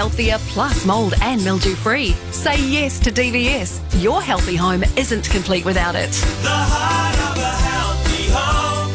healthier plus mould and mildew free. Say yes to DVS. Your healthy home isn't complete without it. The heart of a healthy home,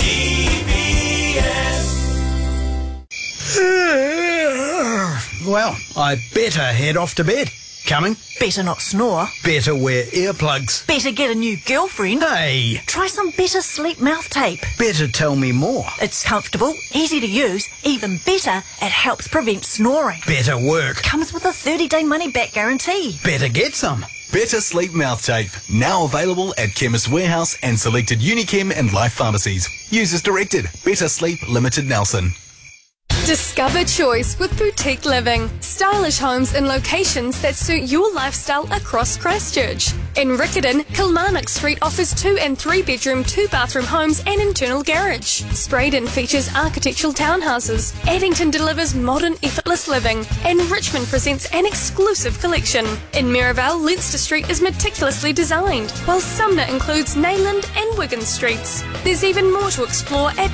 DVS. Well, I better head off to bed. Coming? Better not snore. Better wear earplugs. Better get a new girlfriend. Hey! Try some Better Sleep mouth tape. Better tell me more. It's comfortable, easy to use, even better, it helps prevent snoring. Better work. Comes with a 30-day money-back guarantee. Better get some. Better Sleep Mouth Tape. Now available at Chemist Warehouse and selected Unichem and Life pharmacies. Use as directed. Better Sleep Limited Nelson. Discover choice with Boutique Living. Stylish homes in locations that suit your lifestyle across Christchurch. In Riccarton, Kilmarnock Street offers 2 and 3 bedroom, 2 bathroom homes and internal garage. Spraydon features architectural townhouses. Addington delivers modern, effortless living. And Richmond presents an exclusive collection. In Mirabelle, Leinster Street is meticulously designed, while Sumner includes Nayland and Wigan Streets. There's even more to explore at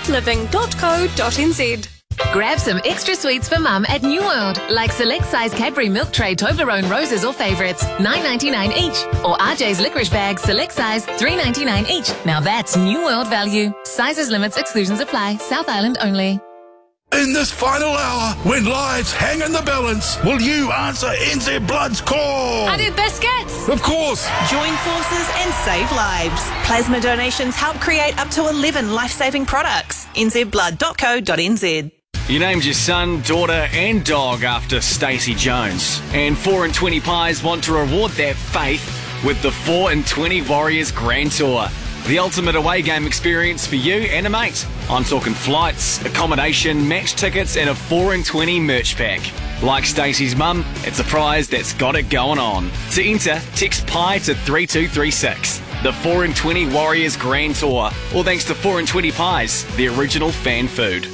boutiqueliving.co.nz. Grab some extra sweets for mum at New World, like select size Cadbury Milk Tray Toblerone Roses or favourites, $9.99 each. Or RJ's Licorice Bag, select size, $3.99 each. Now that's New World value. Sizes, limits, exclusions apply. South Island only. In this final hour, when lives hang in the balance, will you answer NZ Blood's call? I do biscuits. Of course. Join forces and save lives. Plasma donations help create up to 11 life-saving products. nzblood.co.nz. You named your son, daughter and dog after Stacey Jones. And 4 and 20 Pies want to reward that faith with the 4 and 20 Warriors Grand Tour. The ultimate away game experience for you and a mate. I'm talking flights, accommodation, match tickets and a 4 and 20 merch pack. Like Stacey's mum, it's a prize that's got it going on. To enter, text PIE to 3236. The 4 and 20 Warriors Grand Tour. All thanks to 4 and 20 Pies, the original fan food.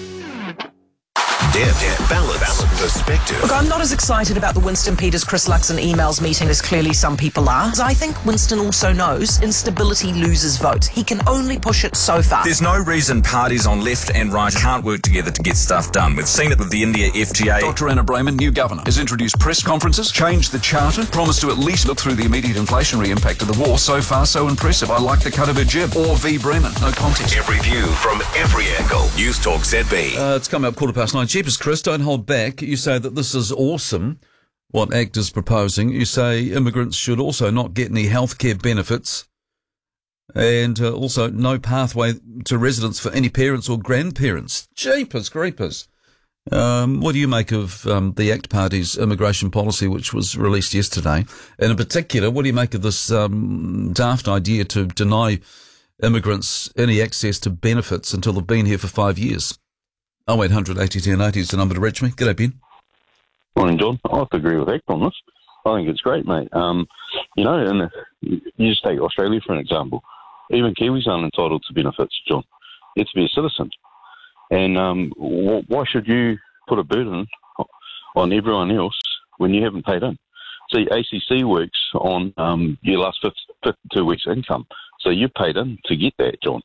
Depth, balance, perspective. Look, I'm not as excited about the Winston Peters Chris Luxon emails meeting as clearly some people are. I think Winston also knows instability loses votes. He can only push it so far. There's no reason parties on left and right can't work together to get stuff done. We've seen it with the India FTA. Dr. Anna Brayman, new governor, has introduced press conferences, changed the charter, promised to at least look through the immediate inflationary impact of the war. So far, so impressive. I like the cut of her jib. Or V. Bremen. No contest. Every view from every angle. News Talk ZB. It's coming up 9:15. Jeepers, Chris, don't hold back. You say that this is awesome, what ACT is proposing. You say immigrants should also not get any healthcare benefits and also no pathway to residence for any parents or grandparents. Jeepers creepers. What do you make of the ACT Party's immigration policy, which was released yesterday? And in particular, what do you make of this daft idea to deny immigrants any access to benefits until they've been here for 5 years? 0800 80 10 80 is the number to reach me. G'day, Ben. Morning, John. I have to agree with Act on this. I think it's great, mate. And you just take Australia for an example. Even Kiwis aren't entitled to benefits, John. You have to be a citizen. And why should you put a burden on everyone else when you haven't paid in? See, ACC works on your last 52 weeks' income. So you paid in to get that, John.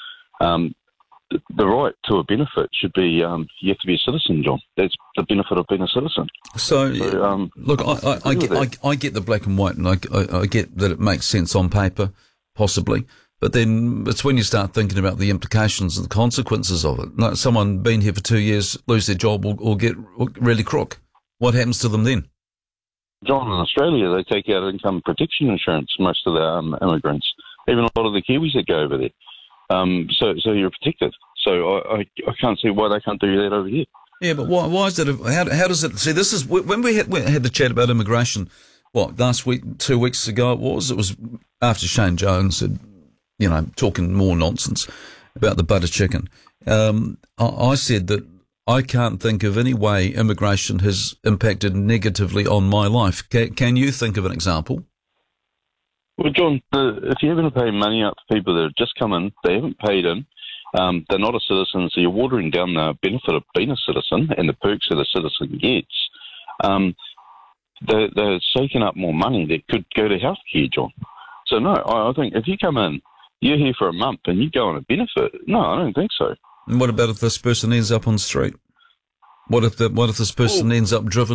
The right to a benefit should be you have to be a citizen, John. That's the benefit of being a citizen. So look, I get the black and white, and I get that it makes sense on paper, possibly. But then it's when you start thinking about the implications and the consequences of it. Like someone been here for 2 years, lose their job, or get really crook. What happens to them then? John, in Australia, they take out income protection insurance, most of the immigrants, even a lot of the Kiwis that go over there. So you're protected. So I can't see why they can't do that over here. Yeah, but why is it? How does it? See, this is when we had the chat about immigration. What, last week, 2 weeks ago it was. It was after Shane Jones had, talking more nonsense about the butter chicken. I said that I can't think of any way immigration has impacted negatively on my life. Can you think of an example? Well, John, if you're going to pay money out to people that have just come in, they haven't paid in, they're not a citizen, so you're watering down the benefit of being a citizen and the perks that a citizen gets. They're soaking up more money that could go to healthcare, John. So, no, I think if you come in, you're here for a month and you go on a benefit. No, I don't think so. And what about if this person ends up on the street? What if this person ends up driven